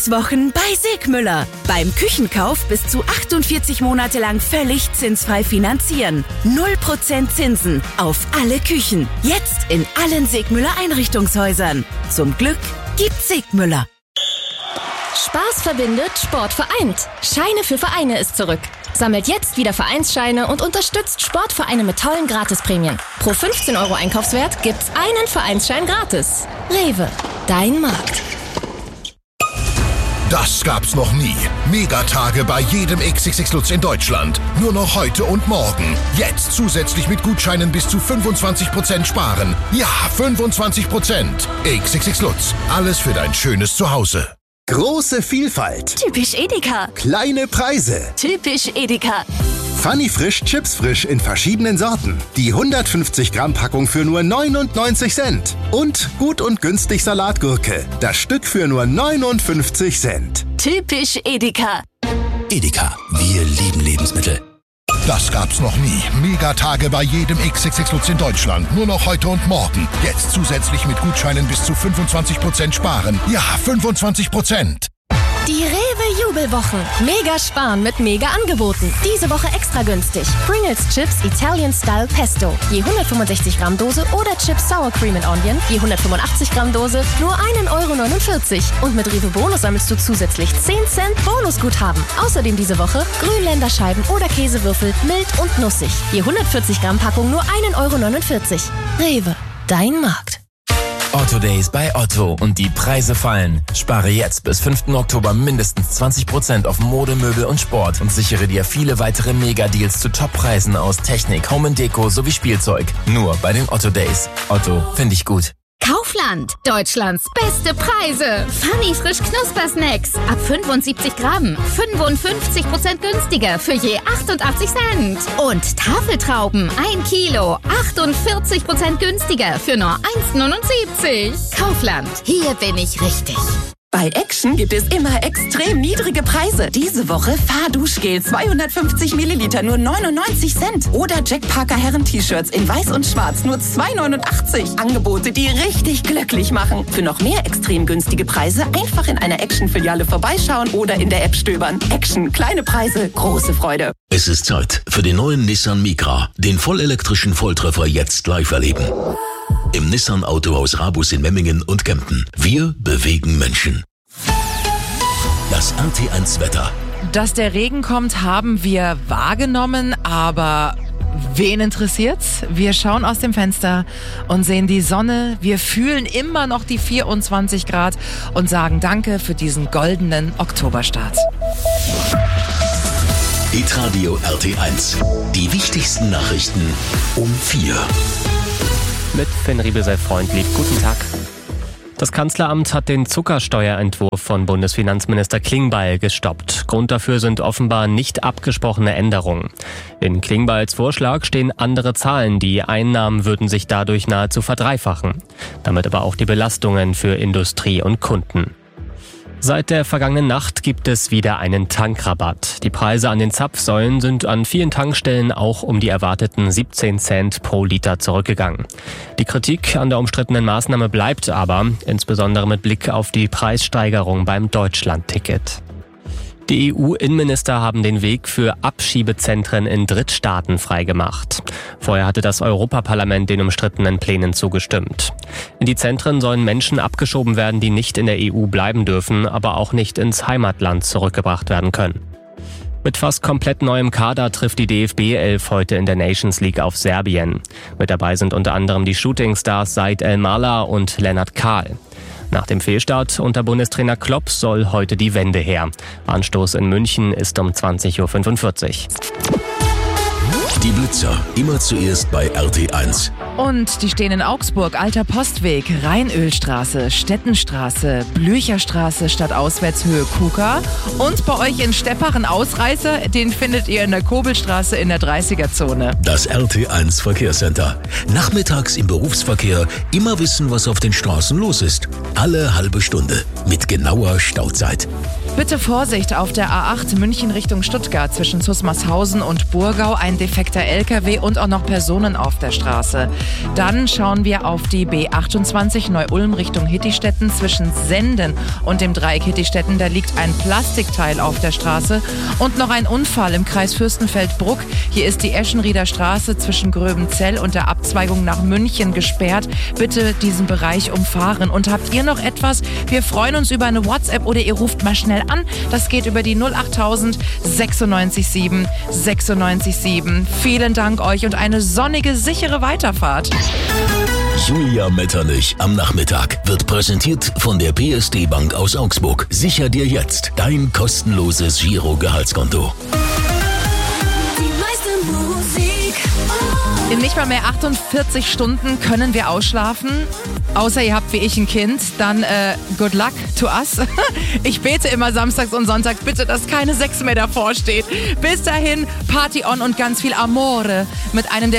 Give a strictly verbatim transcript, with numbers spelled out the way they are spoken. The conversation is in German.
Glückswochen bei Segmüller. Beim Küchenkauf bis zu achtundvierzig Monate lang völlig zinsfrei finanzieren. null Prozent Zinsen auf alle Küchen. Jetzt in allen Segmüller Einrichtungshäusern. Zum Glück gibt's Segmüller. Spaß verbindet, Sport vereint. Scheine für Vereine ist zurück. Sammelt jetzt wieder Vereinsscheine und unterstützt Sportvereine mit tollen Gratisprämien. Pro fünfzehn Euro Einkaufswert gibt's einen Vereinsschein gratis. Rewe, dein Markt. Das gab's noch nie. Megatage bei jedem X X X Lutz in Deutschland. Nur noch heute und morgen. Jetzt zusätzlich mit Gutscheinen bis zu fünfundzwanzig Prozent sparen. Ja, fünfundzwanzig Prozent. X X X Lutz. Alles für dein schönes Zuhause. Große Vielfalt. Typisch Edeka. Kleine Preise. Typisch Edeka. Funny Frisch Chips Frisch in verschiedenen Sorten. Die hundertfünfzig Gramm Packung für nur neunundneunzig Cent. Und gut und günstig Salatgurke. Das Stück für nur neunundfünfzig Cent. Typisch Edeka. Edeka, wir lieben Lebensmittel. Das gab's noch nie. Megatage bei jedem X X X Lutz in Deutschland. Nur noch heute und morgen. Jetzt zusätzlich mit Gutscheinen bis zu fünfundzwanzig Prozent sparen. Ja, fünfundzwanzig Prozent. Die Rewe Jubelwochen. Mega sparen mit mega Angeboten. Diese Woche extra günstig. Pringles Chips Italian Style Pesto. Je hundertfünfundsechzig Gramm Dose oder Chips Sour Cream and Onion. Je hundertfünfundachtzig Gramm Dose. Nur ein Euro neunundvierzig. Und mit Rewe Bonus sammelst du zusätzlich zehn Cent Bonusguthaben. Außerdem diese Woche Grünländerscheiben oder Käsewürfel mild und nussig. Je hundertvierzig Gramm Packung nur ein Euro neunundvierzig. Rewe, dein Markt. Otto Days bei Otto und die Preise fallen. Spare jetzt bis fünften Oktober mindestens zwanzig Prozent auf Mode, Möbel und Sport und sichere dir viele weitere Mega-Deals zu Top-Preisen aus Technik, Home and Deko sowie Spielzeug. Nur bei den Otto Days. Otto, finde ich gut. Kaufland, Deutschlands beste Preise. Funny Frisch Knuspersnacks ab fünfundsiebzig Gramm, fünfundfünfzig Prozent günstiger für je achtundachtzig Cent. Und Tafeltrauben, ein Kilo, achtundvierzig Prozent günstiger für nur eins neunundsiebzig. Kaufland, hier bin ich richtig. Bei Action gibt es immer extrem niedrige Preise. Diese Woche Fahrduschgel zweihundertfünfzig Milliliter nur neunundneunzig Cent. Oder Jack Parker Herren-T-Shirts in weiß und schwarz nur zwei neunundachtzig. Angebote, die richtig glücklich machen. Für noch mehr extrem günstige Preise einfach in einer Action-Filiale vorbeischauen oder in der App stöbern. Action, kleine Preise, große Freude. Es ist Zeit für den neuen Nissan Micra. Den vollelektrischen Volltreffer jetzt live erleben. Im Nissan Autohaus Rabus in Memmingen und Kempten. Wir bewegen Menschen. Das R T eins Wetter. Dass der Regen kommt, haben wir wahrgenommen, aber wen interessiert's? Wir schauen aus dem Fenster und sehen die Sonne. Wir fühlen immer noch die vierundzwanzig Grad und sagen Danke für diesen goldenen Oktoberstart. Hitradio R T eins. Die wichtigsten Nachrichten um vier. Mit Finn Riebesel-Freundlieb. Guten Tag. Das Kanzleramt hat den Zuckersteuerentwurf von Bundesfinanzminister Klingbeil gestoppt. Grund dafür sind offenbar nicht abgesprochene Änderungen. In Klingbeils Vorschlag stehen andere Zahlen. Die Einnahmen würden sich dadurch nahezu verdreifachen. Damit aber auch die Belastungen für Industrie und Kunden. Seit der vergangenen Nacht gibt es wieder einen Tankrabatt. Die Preise an den Zapfsäulen sind an vielen Tankstellen auch um die erwarteten siebzehn Cent pro Liter zurückgegangen. Die Kritik an der umstrittenen Maßnahme bleibt aber, insbesondere mit Blick auf die Preissteigerung beim Deutschland-Ticket. Die E U-Innenminister haben den Weg für Abschiebezentren in Drittstaaten freigemacht. Vorher hatte das Europaparlament den umstrittenen Plänen zugestimmt. In die Zentren sollen Menschen abgeschoben werden, die nicht in der E U bleiben dürfen, aber auch nicht ins Heimatland zurückgebracht werden können. Mit fast komplett neuem Kader trifft die D F B elf heute in der Nations League auf Serbien. Mit dabei sind unter anderem die Shootingstars Said El-Mala und Lennart Kahl. Nach dem Fehlstart unter Bundestrainer Klopp soll heute die Wende her. Anstoß in München ist um zwanzig Uhr fünfundvierzig. Die Blitzer, immer zuerst bei R T eins. Und die stehen in Augsburg, Alter Postweg, Rheinölstraße, Stettenstraße, Blücherstraße statt Auswärtshöhe Kuka. Und bei euch in Steppach ein Ausreißer, den findet ihr in der Kobelstraße in der dreißiger-Zone. Das R T eins Verkehrscenter. Nachmittags im Berufsverkehr immer wissen, was auf den Straßen los ist. Alle halbe Stunde mit genauer Stauzeit. Bitte Vorsicht auf der A acht München Richtung Stuttgart zwischen Zusmarshausen und Burgau. Ein defekter L K W und auch noch Personen auf der Straße. Dann schauen wir auf die B achtundzwanzig Neu-Ulm Richtung Hittistetten zwischen Senden und dem Dreieck Hittistetten. Da liegt ein Plastikteil auf der Straße. Und noch ein Unfall im Kreis Fürstenfeldbruck. Hier ist die Eschenrieder Straße zwischen Gröbenzell und der Abzweigung nach München gesperrt. Bitte diesen Bereich umfahren. Und habt ihr noch etwas? Wir freuen uns über eine WhatsApp oder ihr ruft mal schnell an. Das geht über die null achttausend sechsundneunzig sieben sechsundneunzig sieben. Vielen Dank euch und eine sonnige, sichere Weiterfahrt. Julia Metternich am Nachmittag wird präsentiert von der P S D Bank aus Augsburg. Sicher dir jetzt dein kostenloses Giro-Gehaltskonto. In nicht mal mehr achtundvierzig Stunden können wir ausschlafen. Außer ihr habt wie ich ein Kind, dann äh, good luck to us. Ich bete immer samstags und sonntags, bitte, dass keine sechs mehr davor steht. Bis dahin, Party on und ganz viel Amore mit einem der